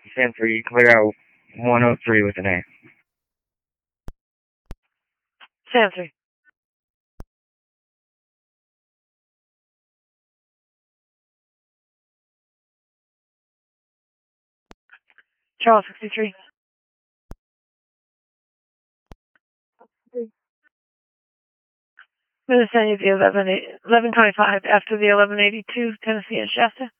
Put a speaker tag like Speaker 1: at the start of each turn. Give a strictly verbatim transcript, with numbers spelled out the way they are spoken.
Speaker 1: Sanford, you clear out one oh three with an A.
Speaker 2: Sanford. Charles sixty-three. Minnesota, the eleven twenty-five after the eleven eighty-two, Tennessee and Shasta.